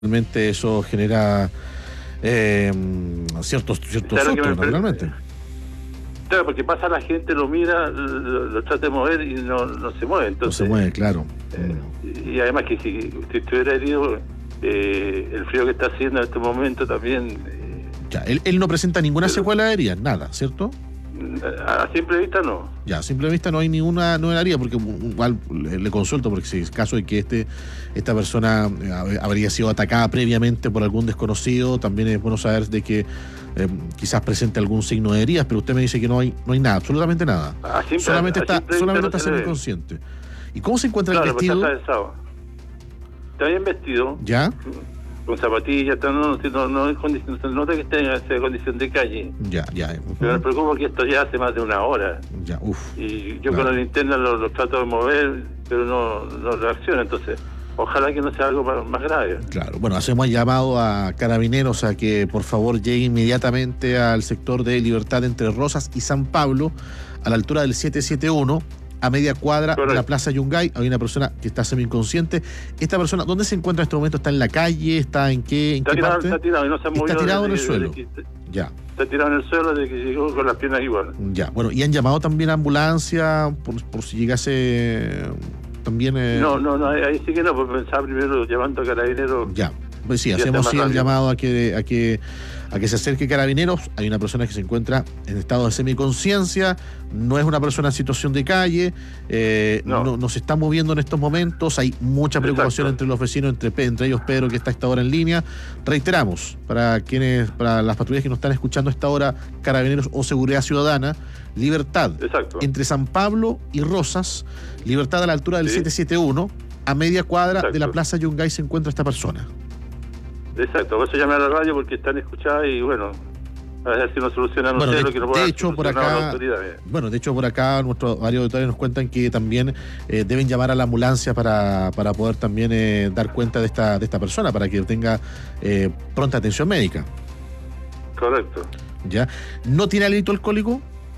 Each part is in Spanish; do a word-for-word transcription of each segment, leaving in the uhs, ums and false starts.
Realmente eso genera eh, ciertos ciertos Claro que sustos, me- naturalmente. Claro, porque pasa la gente, lo mira, lo, lo trata de mover y no, no se mueve. Entonces, No se mueve, claro. eh, y además que si usted estuviera herido, eh, el frío que está haciendo en este momento también, eh, Ya, él, él no presenta ninguna Pero- secuela aérea, nada, ¿cierto? a simple vista no. Ya, a simple vista no hay ninguna novelaría, porque igual le, le consulto, porque si es caso de que este esta persona eh, hab- habría sido atacada previamente por algún desconocido, también es bueno saber de que eh, quizás presente algún signo de heridas, pero usted me dice que no hay no hay nada, absolutamente nada. A simple, Solamente a está, simple solamente vista está no se le ve. semiconsciente. ¿Y cómo se encuentra Claro, el porque vestido? está atravesado. Está bien vestido, Ya, con zapatillas, está- no, no, no, no, es condición- no se nota que esté en esa condición de calle. ya, ya. ujú, Pero me preocupa que esto ya hace más de una hora. Ya, uff. Y yo Claro. con la linterna lo, lo trato de mover, pero no, no reacciona. Entonces, ojalá que no sea algo más, más grave. Claro, bueno, hacemos llamado a Carabineros a que por favor llegue inmediatamente al sector de Libertad entre Rosas y San Pablo, a la altura del setecientos setenta y uno, a media cuadra de la Correcto. Plaza Yungay. Hay una persona que está semi-inconsciente. Esta persona, ¿dónde se encuentra en este momento? ¿Está en la calle? ¿Está en qué, en Está qué tirado, parte? está tirado y no se ha Está movido. tirado en el desde- suelo. desde que- Ya, Está tirado en el suelo desde que llegó con las piernas igual. ya. Bueno, ¿y han llamado también a ambulancia por, por si llegase también? eh, No, no, no, ahí ahí sí que no, porque pensaba primero llamando a Carabineros. Ya, pues sí, Ya hacemos está sí más el rápido. llamado a que, a que a que se acerque Carabineros. Hay una persona que se encuentra en estado de semiconsciencia, no es una persona en situación de calle, eh, no. No. no se está moviendo en estos momentos, hay mucha preocupación Exacto. entre los vecinos, entre, Pe- entre ellos Pedro, que está a esta hora en línea. Reiteramos, para quienes, para las patrullas que nos están escuchando a esta hora, Carabineros o Seguridad Ciudadana, Libertad Exacto. entre San Pablo y Rosas, Libertad a la altura del Sí. setecientos setenta y uno, a media cuadra de la Exacto. Plaza Yungay se encuentra esta persona. Exacto, por eso llamé a la radio porque están escuchadas y bueno, a ver si nos solucionan Bueno, ustedes de, lo que no de pueda hecho por solucionar la acá, autoridad. eh. bueno, de hecho por acá nuestros varios auditores nos cuentan que también eh, deben llamar a la ambulancia para, para poder también eh, dar cuenta de esta de esta persona, para que tenga eh, pronta atención médica. Correcto. Ya, ¿no tiene alito alcohólico?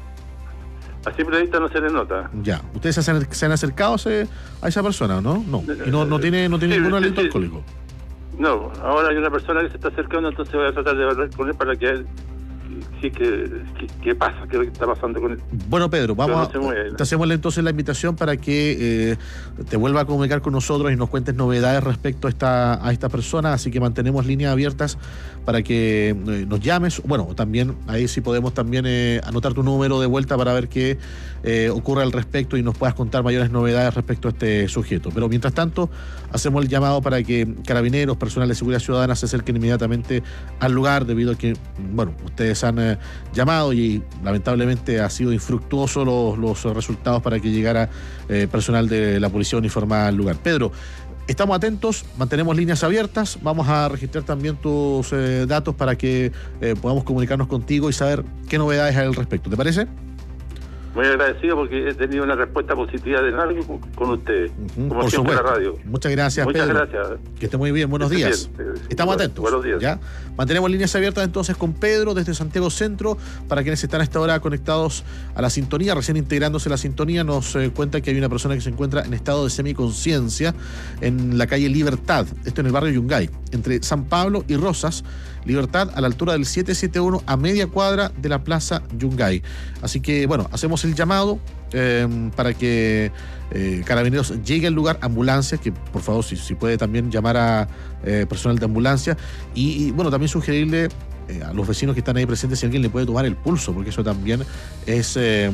A simple vista no se le nota. Ya, ¿ustedes se han, se han acercado a, ese- a esa persona, no? No, y no, no tiene no tiene Sí, ningún sí, alito sí. alcohólico. No, ahora hay una persona que se está acercando, entonces voy a tratar de hablar con él para que él, sí, que, que, qué pasa, qué es lo que está pasando con él. Bueno, Pedro, vamos no a, se mueve. te hacemos entonces la invitación para que eh, te vuelva a comunicar con nosotros y nos cuentes novedades respecto a esta, a esta persona, así que mantenemos líneas abiertas para que eh, nos llames. Bueno, también ahí sí podemos también eh, anotar tu número de vuelta para ver qué eh, ocurre al respecto y nos puedas contar mayores novedades respecto a este sujeto. Pero mientras tanto, hacemos el llamado para que Carabineros, personal de seguridad ciudadana, se acerquen inmediatamente al lugar, debido a que, bueno, ustedes han eh, llamado y lamentablemente ha sido infructuoso los, los resultados para que llegara eh, personal de la policía uniformada al lugar. Pedro, estamos atentos, mantenemos líneas abiertas, vamos a registrar también tus eh, datos para que eh, podamos comunicarnos contigo y saber qué novedades hay al respecto. ¿Te parece? Muy agradecido porque he tenido una respuesta positiva de algo con, con ustedes, Ujú, como por siempre en supuesto. la radio. Muchas gracias, Muchas Pedro. gracias. Que esté muy bien, buenos Que esté días. bien. Estamos Bueno, atentos. buenos días. ¿Ya? Mantenemos líneas abiertas entonces con Pedro desde Santiago Centro. Para quienes están a esta hora conectados a la sintonía, recién integrándose a la sintonía, nos eh, cuenta que hay una persona que se encuentra en estado de semiconsciencia en la calle Libertad, esto en el barrio Yungay, entre San Pablo y Rosas. Libertad a la altura del setecientos setenta y uno, a media cuadra de la Plaza Yungay. Así que, bueno, hacemos el llamado eh, para que eh, Carabineros llegue al lugar, ambulancia, que por favor, si, si puede también llamar a eh, personal de ambulancia. Y, y, bueno, también sugerirle eh, a los vecinos que están ahí presentes si alguien le puede tomar el pulso, porque eso también es, eh,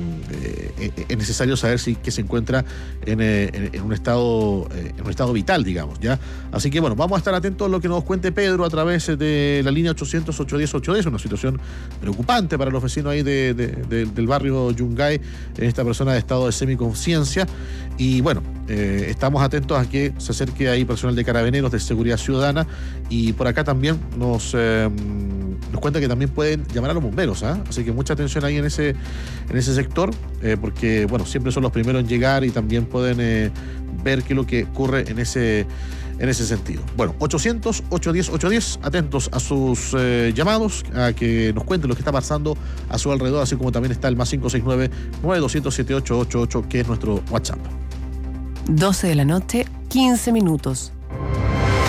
eh, es necesario saber si que se encuentra en, eh, en, en un estado eh, en un estado vital, digamos, ¿ya? Así que bueno, vamos a estar atentos a lo que nos cuente Pedro a través de la línea ochocientos, ochocientos diez, ochocientos diez, una situación preocupante para los vecinos ahí de, de, de, del barrio Yungay, en esta persona de estado de semiconsciencia. Y bueno, eh, estamos atentos a que se acerque ahí personal de Carabineros, de Seguridad Ciudadana, y por acá también nos, eh, nos cuenta que también pueden llamar a los bomberos, ¿eh? Así que mucha atención ahí en ese, en ese sector, eh, porque bueno, siempre son los primeros en llegar y también pueden eh, ver qué es lo que ocurre en ese, en ese sentido. Bueno, ochocientos, ochocientos diez, ochocientos diez, atentos a sus eh, llamados, a que nos cuenten lo que está pasando a su alrededor, así como también está el más cinco seis nueve, nueve dos cero cero, siete ocho ocho ocho, que es nuestro WhatsApp. doce de la noche, quince minutos.